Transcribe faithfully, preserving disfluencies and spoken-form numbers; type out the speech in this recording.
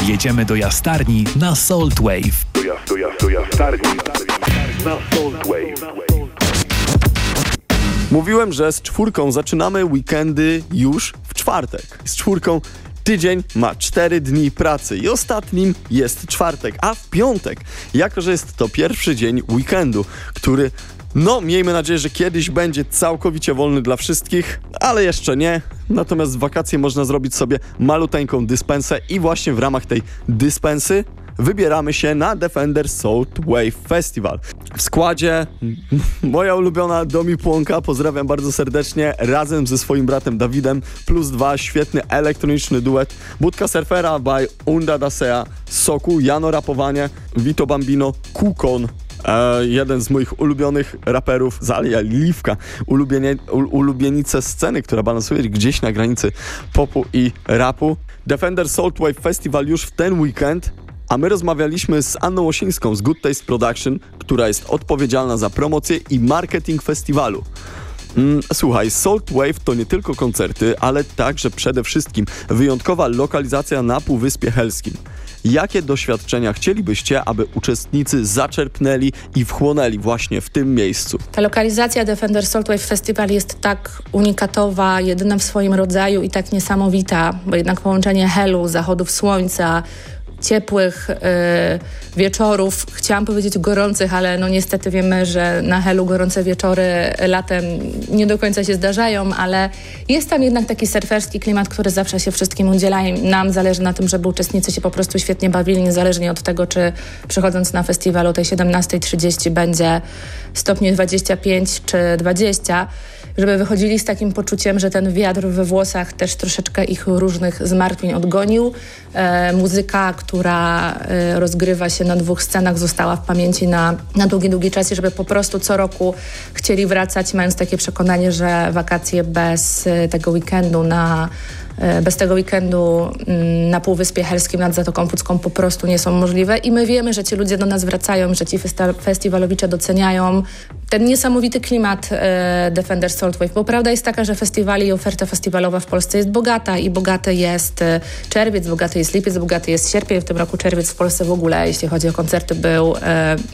Jedziemy do jastarni na Salt Wave. Do, jas, do, jas, do jastarni na Salt Wave. Mówiłem, że z czwórką zaczynamy weekendy już w czwartek. Z czwórką tydzień ma cztery dni pracy i ostatnim jest czwartek, a w piątek, jako że jest to pierwszy dzień weekendu, który, no miejmy nadzieję, że kiedyś będzie całkowicie wolny dla wszystkich, ale jeszcze nie. Natomiast w wakacje można zrobić sobie maluteńką dyspensę i właśnie w ramach tej dyspensy wybieramy się na Defender Salt Wave Festival. W składzie moja ulubiona Domi Płonka, pozdrawiam bardzo serdecznie, razem ze swoim bratem Dawidem, plus dwa, świetny elektroniczny duet, Budka Surfera by Unda Dasea, Soku, Jano Rapowanie, Vito Bambino, Kukon, e, jeden z moich ulubionych raperów, Zalia Liwka, ulubienie, u, ulubienice sceny, która balansuje gdzieś na granicy popu i rapu. Defender Salt Wave Festival już w ten weekend. A my rozmawialiśmy z Anną Osińską z Good Taste Production, która jest odpowiedzialna za promocję i marketing festiwalu. Mm, słuchaj, Salt Wave to nie tylko koncerty, ale także przede wszystkim wyjątkowa lokalizacja na Półwyspie Helskim. Jakie doświadczenia chcielibyście, aby uczestnicy zaczerpnęli i wchłonęli właśnie w tym miejscu? Ta lokalizacja Defender Salt Wave Festival jest tak unikatowa, jedyna w swoim rodzaju i tak niesamowita, bo jednak połączenie helu, zachodów słońca, ciepłych y, wieczorów, chciałam powiedzieć gorących, ale no niestety wiemy, że na helu gorące wieczory latem nie do końca się zdarzają, ale jest tam jednak taki surferski klimat, który zawsze się wszystkim udziela i nam zależy na tym, żeby uczestnicy się po prostu świetnie bawili, niezależnie od tego, czy przychodząc na festiwal o tej siedemnasta trzydzieści będzie stopni dwadzieścia pięć czy dwadzieścia, żeby wychodzili z takim poczuciem, że ten wiatr we włosach też troszeczkę ich różnych zmartwień odgonił. E, muzyka, która e, rozgrywa się na dwóch scenach, została w pamięci na, na długi, długi czas i żeby po prostu co roku chcieli wracać, mając takie przekonanie, że wakacje bez e, tego weekendu na Bez tego weekendu na Półwyspie Helskim nad Zatoką Pucką po prostu nie są możliwe i my wiemy, że ci ludzie do nas wracają, że ci festa- festiwalowicze doceniają ten niesamowity klimat e, Defender Salt Wave, bo prawda jest taka, że festiwali i oferta festiwalowa w Polsce jest bogata i bogaty jest e, czerwiec, bogaty jest lipiec, bogaty jest sierpień. W tym roku czerwiec w Polsce w ogóle, jeśli chodzi o koncerty, był e,